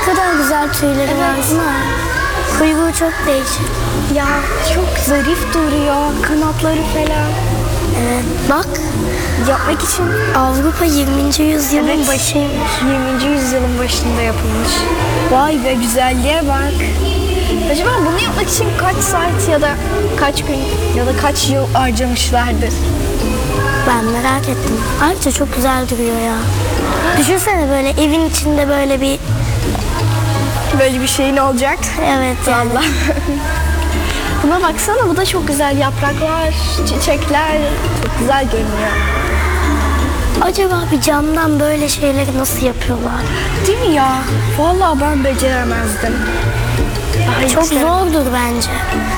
kadar güzel tüyleri var değil mi? Kuyruğu çok değişik. Ya çok zarif duruyor. Kanatları falan. Evet. Bak. Yapmak için Avrupa 20. yüzyılın başıymış. 20. yüzyılın başında yapılmış. Vay be, güzelliğe bak. Acaba bunu yapmak için kaç saat ya da kaç gün ya da kaç yıl harcamışlardır? Ben merak ettim. Ayrıca çok güzel duruyor ya. Düşünsene böyle evin içinde böyle bir... Böyle bir şeyin olacak. Evet yani. Vallahi. Buna baksana, bu da çok güzel. Yapraklar, çiçekler çok güzel görünüyor. Acaba bir camdan böyle şeyleri nasıl yapıyorlar? Değil mi ya? Vallahi ben beceremezdim. Daha Çok yükseğe- zordur bence.